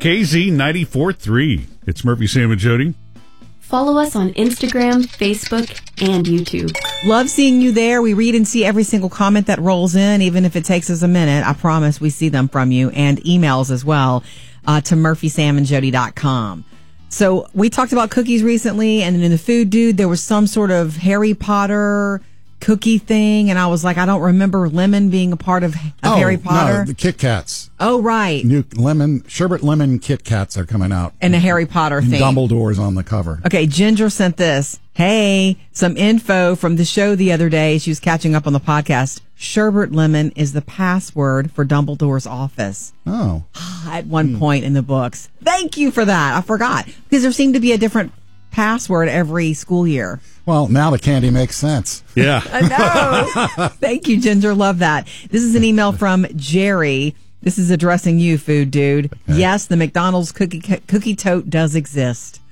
KZ94.3. It's Murphy, Sam, and Jody. Follow us on Instagram, Facebook, and YouTube. Love seeing you there. We read and see every single comment that rolls in, even if it takes us a minute. I promise we see them from you, and emails as well to murphysamandjody.com. So we talked about cookies recently, and in the food dude, there was some sort of Harry Potter cookie thing, and I was like, I don't remember lemon being a part of Harry Potter. No, the Kit Kats. Oh, right. New sherbet lemon Kit Kats are coming out. And a Harry Potter thing. Dumbledore's on the cover. Okay, Ginger sent this. Hey, some info from the show the other day. She was catching up on the podcast. Sherbet lemon is the password for Dumbledore's office. Oh. At one point in the books. Thank you for that. I forgot. Because there seemed to be a different password every school year. Well, now the candy makes sense. Yeah. I know. Thank you, Ginger. Love that. This is an email from Jerry. This is addressing you, food dude. Okay. Yes, the McDonald's cookie tote does exist.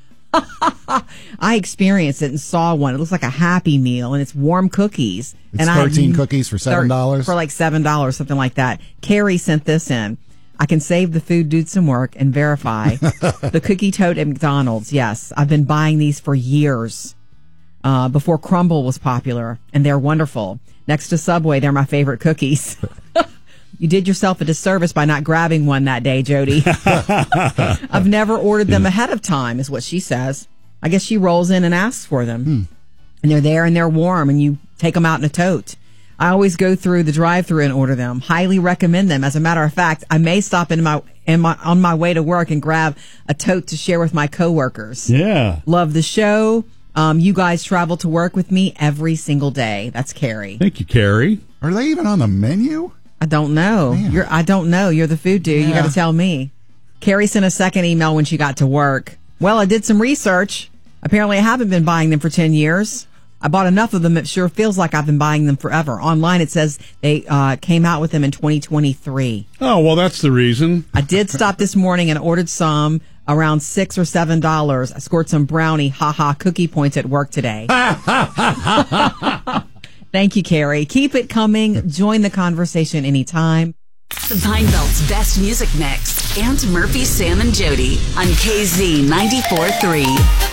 I experienced it and saw one. It looks like a Happy Meal, and it's warm cookies. It's 13 cookies for $7? For like $7, something like that. Carrie sent this in. I can save the food dude some work and verify the cookie tote at McDonald's. Yes, I've been buying these for years. Before Crumble was popular, and they're wonderful. Next to Subway, they're my favorite cookies. You did yourself a disservice by not grabbing one that day, Jody. I've never ordered them ahead of time, is what she says. I guess she rolls in and asks for them. And they're there and they're warm, and you take them out in a tote. I always go through the drive-thru and order them. Highly recommend them. As a matter of fact, I may stop on my way to work and grab a tote to share with my coworkers. Yeah. Love the show. You guys travel to work with me every single day. That's Carrie. Thank you, Carrie. Are they even on the menu? I don't know. I don't know. You're the food dude. Yeah. You got to tell me. Carrie sent a second email when she got to work. Well, I did some research. Apparently, I haven't been buying them for 10 years. I bought enough of them. It sure feels like I've been buying them forever. Online, it says they came out with them in 2023. Oh, well, that's the reason. I did stop this morning and ordered some. Around $6 or $7. I scored some brownie, cookie points at work today. Thank you, Carrie. Keep it coming. Join the conversation anytime. The Pine Belt's best music mix. And Murphy, Sam, and Jody on KZ 94.3.